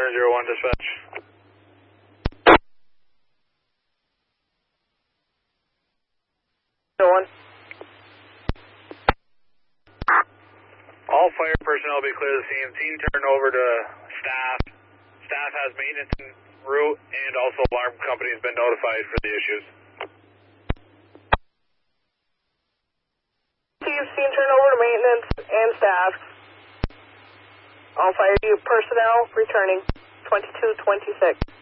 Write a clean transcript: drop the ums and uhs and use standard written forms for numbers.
701 dispatch. All fire personnel be clear of the scene. Scene turned over to staff. Staff has maintenance en route, and also alarm company has been notified for the issues. Scene turned over to maintenance and staff. All fire personnel returning 2226.